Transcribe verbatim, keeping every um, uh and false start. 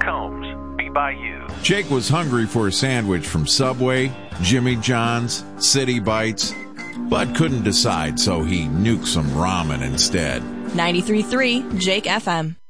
Combs, Be By You. Jake was hungry for a sandwich from Subway, Jimmy John's, City Bites, but couldn't decide, so he nuked some ramen instead. ninety-three point three Jake F M.